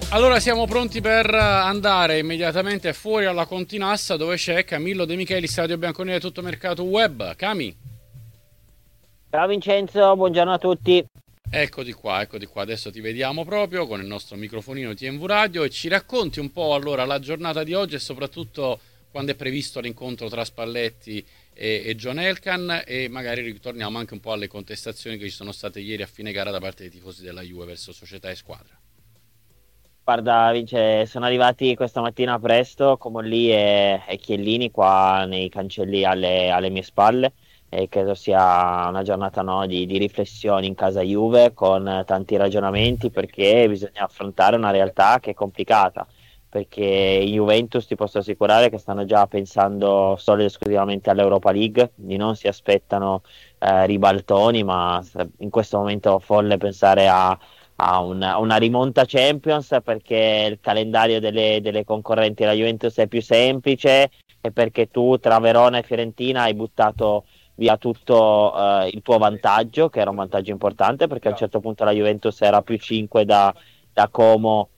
Allora siamo pronti per andare immediatamente fuori alla Continassa dove c'è Camillo De Michelis, Radio Bianconero Tutto Mercato Web. Cami, Ciao Vincenzo, buongiorno a tutti. eccoti qua, eccoti qua. Adesso ti vediamo proprio con il nostro microfonino TMV Radio e ci racconti un po' allora la giornata di oggi e soprattutto quando è previsto l'incontro tra Spalletti e John Elkann, e magari ritorniamo anche un po' alle contestazioni che ci sono state ieri a fine gara da parte dei tifosi della Juve verso società e squadra. Guarda Vince, sono arrivati questa mattina presto Comolli e Chiellini qua nei cancelli alle mie spalle e credo sia una giornata, no, di riflessioni in casa Juve con tanti ragionamenti perché bisogna affrontare una realtà che è complicata, perché in Juventus ti posso assicurare che stanno già pensando solo ed esclusivamente all'Europa League, di non si aspettano ribaltoni, ma in questo momento è folle pensare a una rimonta Champions, perché il calendario delle concorrenti della Juventus è più semplice e perché tu tra Verona e Fiorentina hai buttato via tutto il tuo vantaggio, che era un vantaggio importante, perché a un certo punto la Juventus era più 5 da Como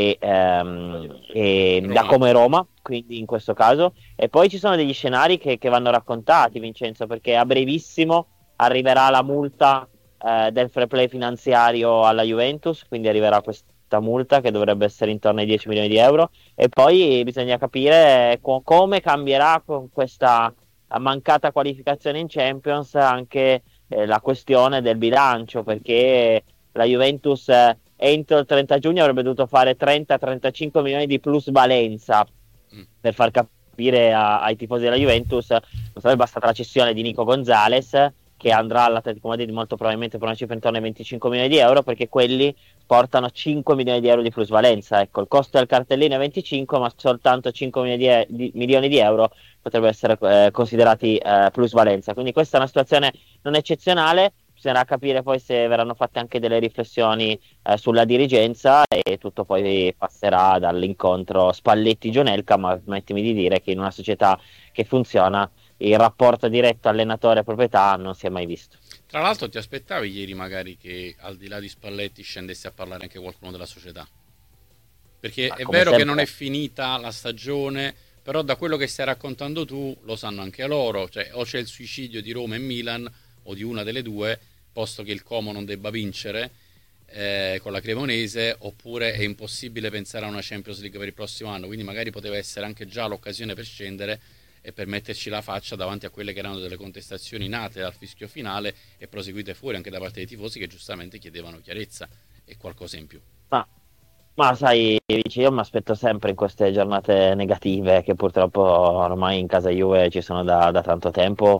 e da Roma. Como e Roma, quindi in questo caso. E poi ci sono degli scenari che vanno raccontati, Vincenzo, perché a brevissimo arriverà la multa del fair play finanziario alla Juventus, quindi arriverà questa multa che dovrebbe essere intorno ai 10 milioni di euro, e poi bisogna capire come cambierà con questa mancata qualificazione in Champions anche la questione del bilancio, perché la Juventus entro il 30 giugno avrebbe dovuto fare 30-35 milioni di plusvalenza Mm. per far capire ai tifosi della Juventus. Non sarebbe bastata la cessione di Nico Gonzalez, che andrà all'Atletico Madrid molto probabilmente per una cifra intorno ai 25 milioni di euro, perché quelli portano 5 milioni di euro di plusvalenza. Ecco, il costo del cartellino è 25, ma soltanto 5 milioni di euro potrebbero essere considerati plusvalenza. Quindi questa è una situazione non eccezionale. Bisognerà capire poi se verranno fatte anche delle riflessioni sulla dirigenza, e tutto poi passerà dall'incontro Spalletti-Gionelka, ma smettimi di dire che in una società che funziona il rapporto diretto allenatore-proprietà non si è mai visto. Tra l'altro ti aspettavi ieri magari che al di là di Spalletti scendesse a parlare anche qualcuno della società? Perché Ma è come vero che non è sempre, finita la stagione, però da quello che stai raccontando tu lo sanno anche loro, cioè o c'è il suicidio di Roma e Milan o di una delle due, posto che il Como non debba vincere con la Cremonese, oppure è impossibile pensare a una Champions League per il prossimo anno, quindi magari poteva essere anche già l'occasione per scendere e per metterci la faccia davanti a quelle che erano delle contestazioni nate dal fischio finale e proseguite fuori anche da parte dei tifosi che giustamente chiedevano chiarezza e qualcosa in più. ma, ma sai, Vici, io mi aspetto sempre in queste giornate negative, che purtroppo ormai in casa Juve ci sono da tanto tempo,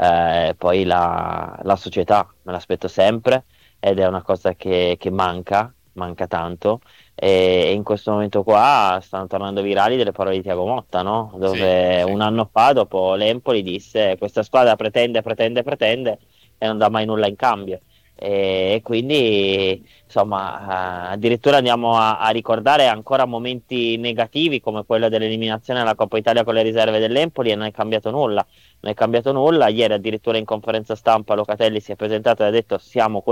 poi la società me l'aspetto sempre, ed è una cosa che manca tanto. E in questo momento qua stanno tornando virali delle parole di Thiago Motta, no? Sì, Dove sì. un anno fa, dopo l'Empoli, disse: questa squadra pretende e non dà mai nulla in cambio. E quindi, insomma, addirittura andiamo a ricordare ancora momenti negativi come quello dell'eliminazione alla Coppa Italia con le riserve dell'Empoli, e non è cambiato nulla. Non è cambiato nulla. Ieri addirittura in conferenza stampa Locatelli si è presentato e ha detto: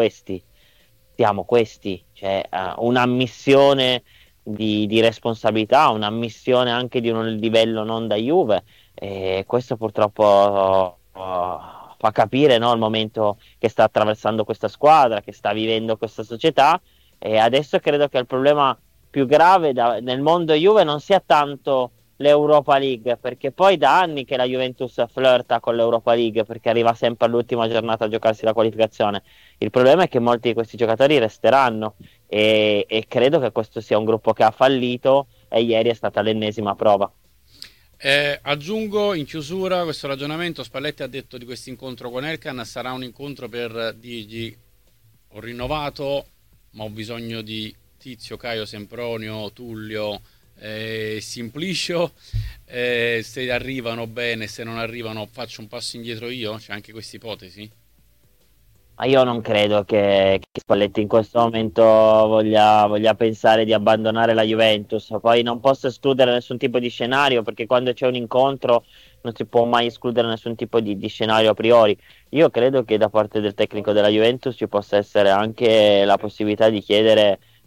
siamo questi, cioè un'ammissione di responsabilità, un'ammissione anche di un livello non da Juve, e questo purtroppo fa capire, no, il momento che sta attraversando questa squadra, che sta vivendo questa società. E adesso credo che il problema più grave nel mondo Juve non sia tanto l'Europa League, perché poi da anni che la Juventus flirta con l'Europa League, perché arriva sempre all'ultima giornata a giocarsi la qualificazione. Il problema è che molti di questi giocatori resteranno, e credo che questo sia un gruppo che ha fallito, e ieri è stata l'ennesima prova. Aggiungo in chiusura questo ragionamento. Spalletti ha detto di questo incontro con Elkan sarà un incontro per dirgli ho rinnovato ma ho bisogno di Tizio, Caio, Sempronio, Tullio, Simplicio, se arrivano bene, se non arrivano faccio un passo indietro io, c'è anche questa ipotesi? Ma io non credo che Spalletti in questo momento voglia pensare di abbandonare la Juventus. Poi non posso escludere nessun tipo di scenario, perché quando c'è un incontro non si può mai escludere nessun tipo di scenario a priori. Io credo che da parte del tecnico della Juventus ci possa essere anche la possibilità di chiedere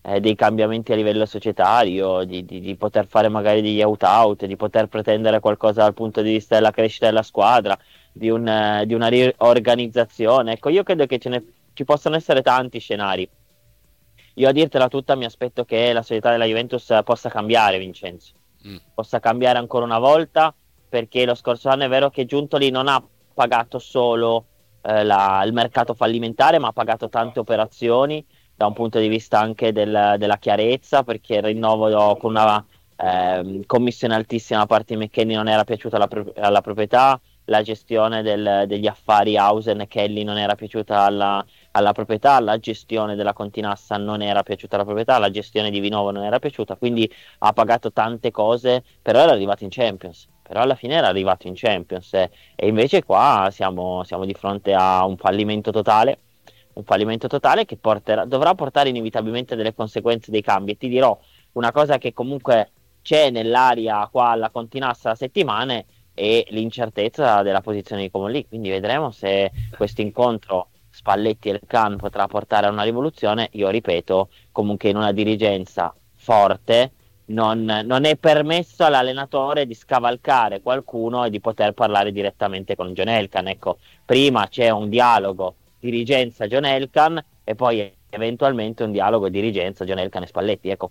dei cambiamenti a livello societario, di poter fare magari degli out-out, di poter pretendere qualcosa dal punto di vista della crescita della squadra, di una riorganizzazione. Ecco, io credo che ci possano essere tanti scenari. Io a dirtela tutta mi aspetto che la società della Juventus possa cambiare, Vincenzo, Mm. possa cambiare ancora una volta, perché lo scorso anno è vero che Giuntoli non ha pagato solo il mercato fallimentare, ma ha pagato tante operazioni da un punto di vista anche della chiarezza, perché il rinnovo con una commissione altissima da parte di McKennie non era piaciuta alla proprietà, la gestione degli affari Hausen e Kelly non era piaciuta alla proprietà, la gestione della Continassa non era piaciuta alla proprietà, la gestione di Vinovo non era piaciuta, quindi ha pagato tante cose, però era arrivato in Champions. Però alla fine era arrivato in Champions e invece qua siamo di fronte a un fallimento totale che dovrà portare inevitabilmente delle conseguenze dei cambi. E ti dirò una cosa che comunque c'è nell'aria qua alla Continassa da settimane e l'incertezza della posizione di Comolli. Quindi vedremo se questo incontro Spalletti e il Can potrà portare a una rivoluzione. Io ripeto, comunque in una dirigenza forte non è permesso all'allenatore di scavalcare qualcuno e di poter parlare direttamente con John Elkann. Ecco, prima c'è un dialogo dirigenza John Elkann e poi eventualmente un dialogo dirigenza John Elkann e Spalletti. Ecco,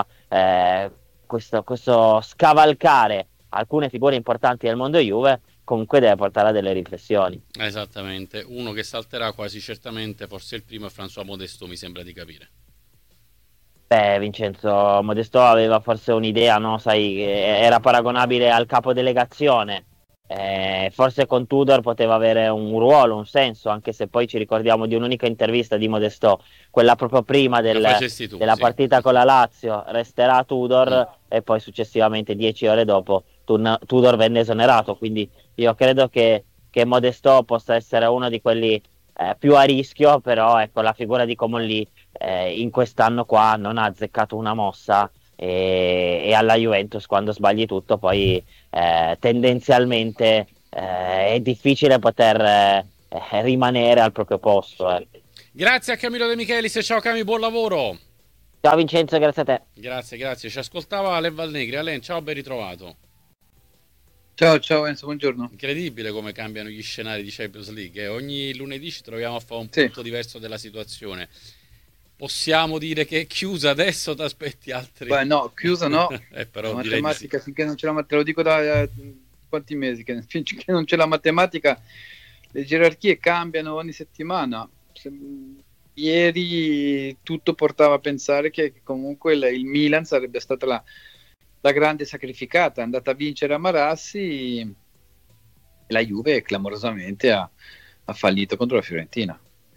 questo scavalcare alcune figure importanti del mondo Juve comunque deve portare a delle riflessioni. Esattamente, uno che salterà quasi certamente, forse il primo è François Modesto, mi sembra di capire. Beh, Vincenzo Modesto aveva forse un'idea, no? Sai, era paragonabile al capo delegazione. Forse con Tudor poteva avere un ruolo, un senso, anche se poi ci ricordiamo di un'unica intervista di Modesto, quella proprio prima Lo facesti tu, della sì. partita con la Lazio. Resterà Mm. Tudor e poi successivamente, 10 ore dopo, Tudor venne esonerato. Quindi io credo che Modesto possa essere uno di quelli più a rischio, però ecco, la figura di Comolli in quest'anno qua non ha azzeccato una mossa e alla Juventus quando sbagli tutto poi tendenzialmente è difficile poter rimanere al proprio posto. Grazie a Camillo De Michelis, ciao Cami, buon lavoro. Ciao Vincenzo, grazie a te. Grazie, grazie. Ci ascoltava Alen Valnegri. Alen, ciao, ben ritrovato. Ciao, ciao Enzo, buongiorno. Incredibile come cambiano gli scenari di Champions League. Ogni lunedì ci troviamo a fare un Sì. punto diverso della situazione. Possiamo dire che è chiusa adesso, o ti aspetti altri? Beh, no, chiuso no. Però La direi di sì. matematica, finché non c'è te lo dico da quanti mesi, che finché non c'è la matematica, le gerarchie cambiano ogni settimana. Ieri tutto portava a pensare che comunque il Milan sarebbe stata la grande sacrificata, è andata a vincere a Marassi e la Juve clamorosamente ha fallito contro la Fiorentina.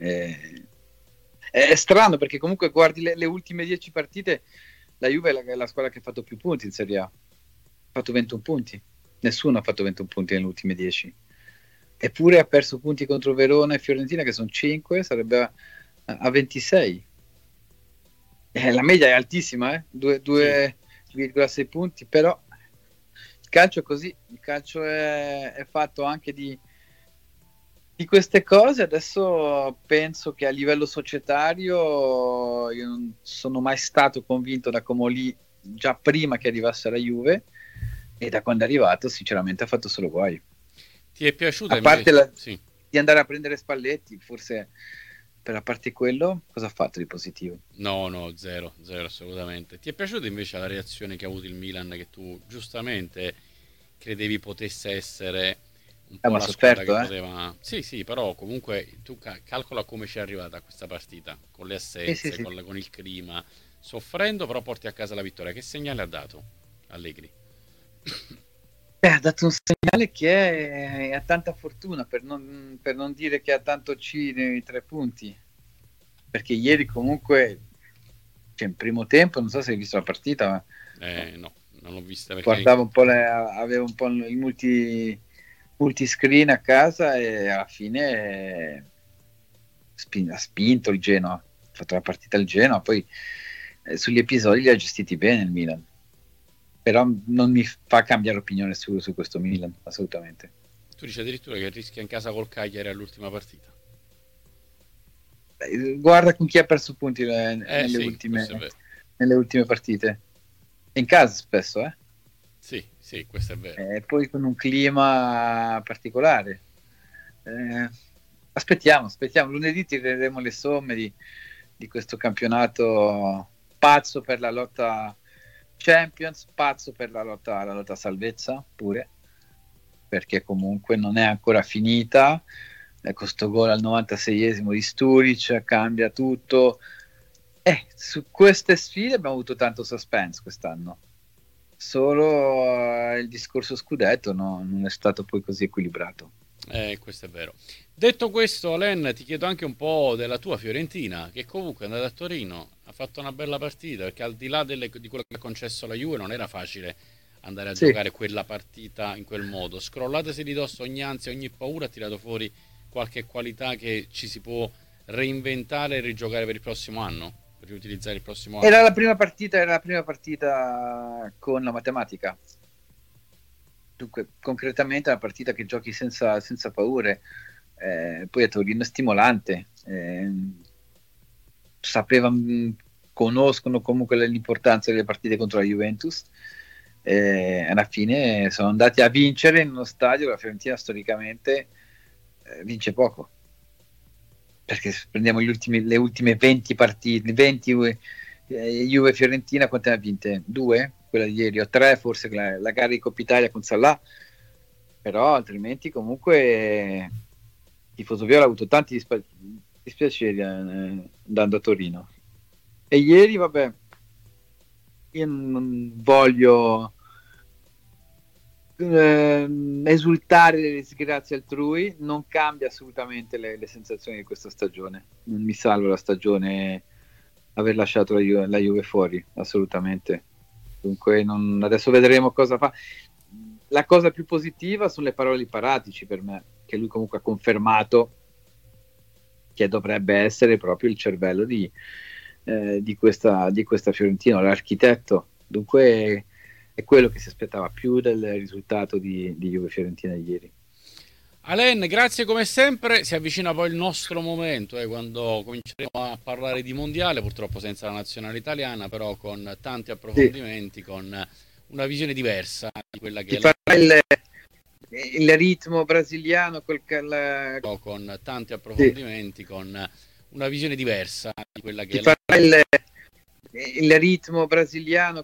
È strano perché comunque guardi le ultime 10 partite, la Juve è la squadra che ha fatto più punti in Serie A, ha fatto 21 punti, nessuno ha fatto 21 punti nelle ultime 10, eppure ha perso punti contro Verona e Fiorentina che sono 5, sarebbe a 26. La media è altissima, 2,6 punti, però il calcio è così, il calcio è fatto anche di queste cose. Adesso penso che a livello societario io non sono mai stato convinto da Comolli già prima che arrivasse alla Juve, e da quando è arrivato sinceramente ha fatto solo guai. Ti è piaciuta a parte invece? Sì. di andare a prendere Spalletti, forse per la parte quello cosa ha fatto di positivo? No, zero assolutamente. Ti è piaciuta invece la reazione che ha avuto il Milan, che tu giustamente credevi potesse essere un po' Ma la squadra sofferto, che poteva... Sì, però comunque tu calcola come ci è arrivata questa partita, con le assenze, Sì. con il clima, soffrendo, però porti a casa la vittoria. Che segnale ha dato Allegri? Ha dato un segnale che ha tanta fortuna, per non dire che ha tanto C nei 3 punti, perché ieri comunque, cioè in primo tempo, non so se hai visto la partita, ma no, non l'ho vista perché... guardavo un po', avevo un po' il multiscreen a casa e alla fine ha spinto il Genoa, ha fatto la partita il Genoa, poi sugli episodi li ha gestiti bene il Milan, però non mi fa cambiare opinione su questo Milan, assolutamente. Tu dici addirittura che rischia in casa col Cagliari all'ultima partita. Guarda con chi ha perso punti nelle ultime nelle ultime partite. In casa spesso, eh? Sì, questo è vero. E poi con un clima particolare. Aspettiamo. Lunedì tireremo le somme di questo campionato pazzo per la lotta Champions, pazzo per la lotta salvezza pure, perché comunque non è ancora finita. Con sto gol al 96esimo di Sturridge cambia tutto. Su queste sfide abbiamo avuto tanto suspense quest'anno. Solo il discorso scudetto non è stato poi così equilibrato. Questo è vero. Detto questo, Alen, ti chiedo anche un po' della tua Fiorentina, che comunque è andata a Torino, ha fatto una bella partita, perché al di là di quello che ha concesso la Juve non era facile andare a giocare quella partita in quel modo. Scrollatesi di dosso ogni ansia, ogni paura, ha tirato fuori qualche qualità che ci si può reinventare e rigiocare per il prossimo anno, per riutilizzare il prossimo anno. Era la prima partita con la matematica. Dunque, concretamente è una partita che giochi senza paure. Poi a Torino è stimolante. Conoscono comunque l'importanza delle partite contro la Juventus. Alla fine sono andati a vincere in uno stadio. La Fiorentina storicamente vince poco, perché se prendiamo le ultime 20 partite, 20 Juve Fiorentina, quante ne ha vinte? 2? Quella di ieri, o 3 forse, la gara di Coppa Italia con Salah. Però altrimenti comunque il tifoso viola ha avuto tanti dispiaceri andando a Torino. E ieri, vabbè, io non voglio esultare delle disgrazie altrui, non cambia assolutamente le sensazioni di questa stagione. Non mi salva la stagione aver lasciato la Juve fuori, assolutamente. Dunque adesso vedremo cosa fa. La cosa più positiva sono le parole di Paratici, per me, che lui comunque ha confermato che dovrebbe essere proprio il cervello di questa Fiorentina, l'architetto. Dunque è quello che si aspettava più del risultato di Juve Fiorentina ieri. Alen, grazie come sempre. Si avvicina poi il nostro momento, quando cominceremo a parlare di mondiale, purtroppo senza la nazionale italiana, però con tanti approfondimenti, con una visione diversa di quella che il ritmo brasiliano con tanti approfondimenti, con una visione diversa di quella che il ritmo brasiliano